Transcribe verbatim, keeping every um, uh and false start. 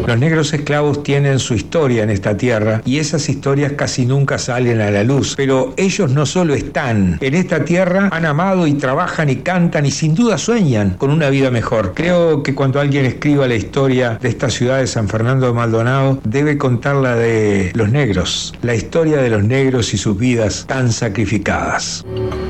Los negros esclavos tienen su historia en esta tierra y esas historias casi nunca salen a la luz, pero ellos no solo están en esta tierra, han amado y trabajan y cantan y sin duda sueñan con una vida mejor. Creo que cuando alguien escriba la historia de esta ciudad de San Fernando de Maldonado, debe contar la de los negros, la historia de los negros y sus vidas tan sacrificadas.